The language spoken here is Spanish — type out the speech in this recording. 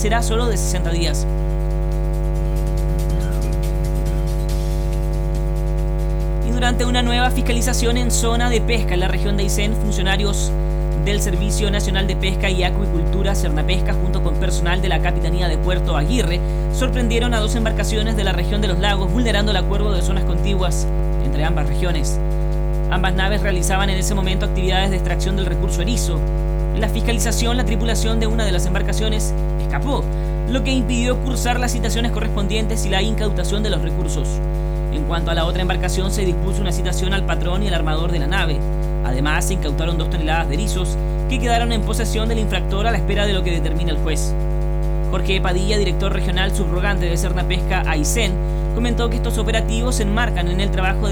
será solo de 60 días. Durante una nueva fiscalización en zona de pesca en la región de Aysén, funcionarios del Servicio Nacional de Pesca y Acuicultura, Cernapesca, junto con personal de la Capitanía de Puerto Aguirre, sorprendieron a 2 embarcaciones de la región de los lagos, vulnerando el acuerdo de zonas contiguas entre ambas regiones. Ambas naves realizaban en ese momento actividades de extracción del recurso erizo. En la fiscalización, la tripulación de una de las embarcaciones escapó, lo que impidió cursar las citaciones correspondientes y la incautación de los recursos. En cuanto a la otra embarcación, se dispuso una citación al patrón y al armador de la nave. Además, se incautaron 2 toneladas de erizos que quedaron en posesión del infractor a la espera de lo que determine el juez. Jorge Padilla, director regional subrogante de Cernapesca Aysén, comentó que estos operativos se enmarcan en el trabajo de